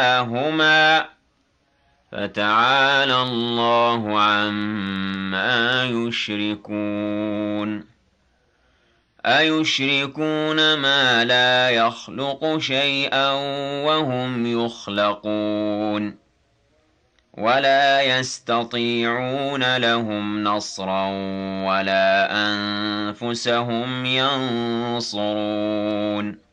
هما فتعالى الله عما يشركون أيشركون ما لا يخلق شيئا وهم يخلقون ولا يستطيعون لهم نصرا ولا أنفسهم ينصرون